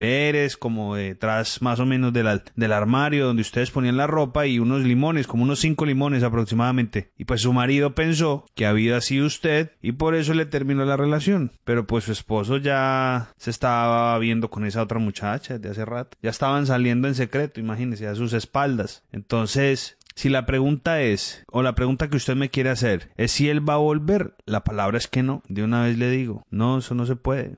Eres como detrás más o menos del armario donde ustedes ponían la ropa y unos limones, como unos 5 limones aproximadamente. Y pues su marido pensó que había sido usted y por eso le terminó la relación. Pero pues su esposo ya se estaba viendo con esa otra muchacha desde hace rato. Ya estaban saliendo en secreto, imagínese, a sus espaldas. Entonces, si la pregunta es, o la pregunta que usted me quiere hacer, es si él va a volver, la palabra es que no. De una vez le digo, no, eso no se puede.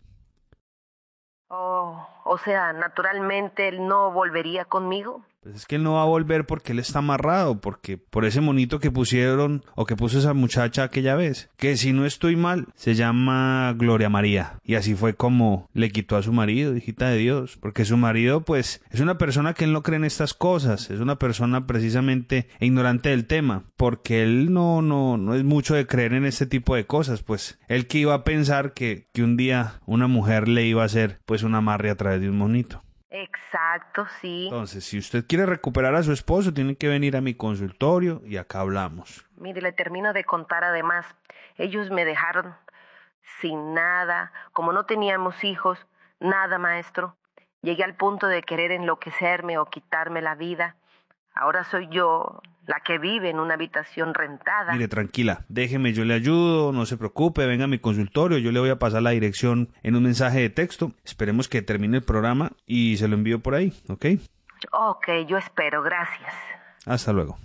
Oh, o sea, naturalmente él no volvería conmigo. Pues es que él no va a volver porque él está amarrado, porque por ese monito que pusieron o que puso esa muchacha aquella vez, que si no estoy mal, se llama Gloria María. Y así fue como le quitó a su marido, hijita de Dios, porque su marido pues es una persona que él no cree en estas cosas, es una persona precisamente ignorante del tema, porque él no es mucho de creer en este tipo de cosas, pues él que iba a pensar que un día una mujer le iba a hacer pues un amarre a través de un monito. Exacto, sí. Entonces, si usted quiere recuperar a su esposo, tiene que venir a mi consultorio y acá hablamos. Mire, le termino de contar además. Ellos me dejaron sin nada. Como no teníamos hijos, nada, maestro. Llegué al punto de querer enloquecerme o quitarme la vida. Ahora soy yo la que vive en una habitación rentada. Mire, tranquila, déjeme, yo le ayudo, no se preocupe, venga a mi consultorio, yo le voy a pasar la dirección en un mensaje de texto. Esperemos que termine el programa y se lo envío por ahí, ¿ok? Ok, yo espero, gracias. Hasta luego.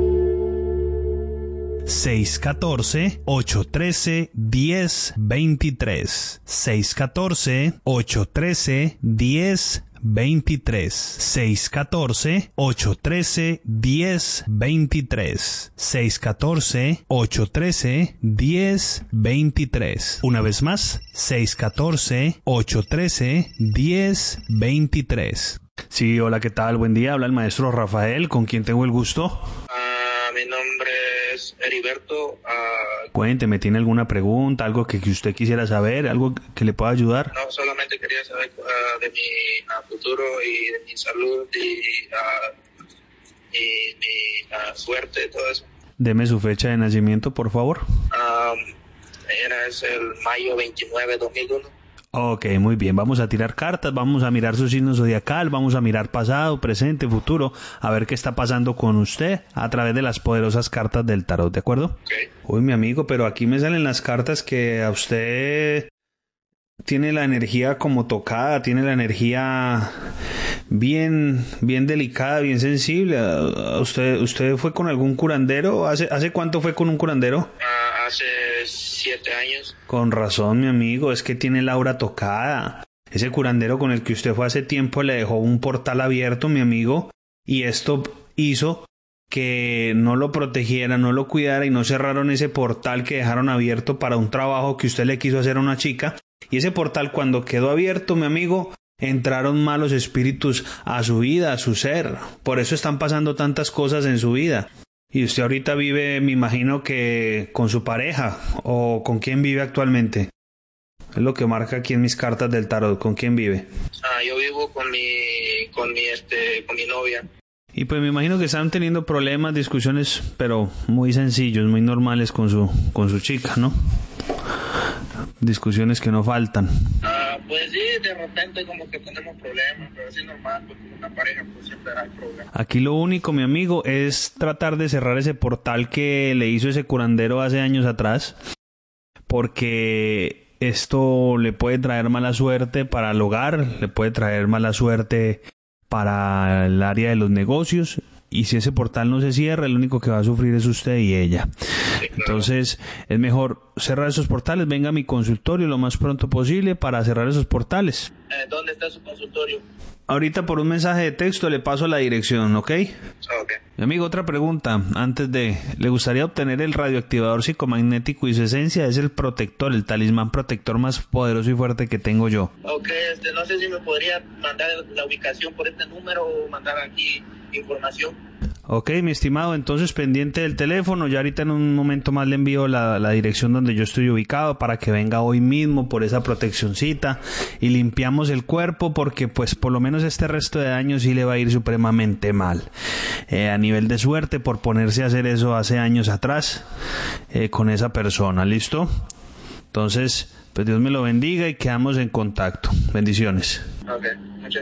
614-813-1023. 614-813-1023. 614-813-1023. 614-813-1023. Una vez más, 614-813-1023. Sí, hola, ¿qué tal? Buen día, habla el maestro Rafael, ¿con quién tengo el gusto? Mi nombre es Heriberto. Cuénteme, ¿tiene alguna pregunta, algo que usted quisiera saber, algo que le pueda ayudar? No, solamente quería saber de mi futuro y de mi salud y mi suerte, todo eso. Deme su fecha de nacimiento, por favor. Es el mayo 29 de 2001. Ok, muy bien. Vamos a tirar cartas, vamos a mirar su signo zodiacal, vamos a mirar pasado, presente, futuro, a ver qué está pasando con usted a través de las poderosas cartas del tarot, ¿de acuerdo? Okay. Uy, mi amigo, pero aquí me salen las cartas que a usted tiene la energía como tocada, tiene la energía bien delicada, bien sensible. ¿Usted fue con algún curandero? ¿Hace cuánto fue con un curandero? Hace 7 años. Con razón, mi amigo, es que tiene la aura tocada. Ese curandero con el que usted fue hace tiempo le dejó un portal abierto, mi amigo, y esto hizo que no lo protegiera, no lo cuidara y no cerraron ese portal que dejaron abierto para un trabajo que usted le quiso hacer a una chica. Y ese portal, cuando quedó abierto, mi amigo, entraron malos espíritus a su vida, a su ser. Por eso están pasando tantas cosas en su vida. Y usted ahorita vive, me imagino que con su pareja, o con quién vive actualmente. Es lo que marca aquí en mis cartas del tarot. ¿Con quién vive? Yo vivo con mi novia. Y pues me imagino que están teniendo problemas, discusiones, pero muy sencillos, muy normales con su chica, ¿no? Discusiones que no faltan. Pues sí, de repente como que tenemos problemas, pero así normal, pues con una pareja pues siempre hay problemas. Aquí lo único, mi amigo, es tratar de cerrar ese portal que le hizo ese curandero hace años atrás, porque esto le puede traer mala suerte para el hogar, le puede traer mala suerte para el área de los negocios, y si ese portal no se cierra, el único que va a sufrir es usted y ella. Sí, claro. Entonces es mejor cerrar esos portales. Venga a mi consultorio lo más pronto posible para cerrar esos portales. ¿Dónde está su consultorio? Ahorita por un mensaje de texto le paso la dirección, ¿ok? Ok. Mi amigo, otra pregunta. ¿Le gustaría obtener el radioactivador psicomagnético y su esencia? Es el protector, el talismán protector más poderoso y fuerte que tengo yo. Ok, no sé si me podría mandar la ubicación por este número o mandar aquí información. Ok, mi estimado, entonces pendiente del teléfono, ya ahorita en un momento más le envío la dirección donde yo estoy ubicado para que venga hoy mismo por esa proteccioncita y limpiamos el cuerpo, porque pues por lo menos este resto de años sí le va a ir supremamente mal. A nivel de suerte por ponerse a hacer eso hace años atrás con esa persona, ¿listo? Entonces, pues Dios me lo bendiga y quedamos en contacto. Bendiciones. Ok, muchas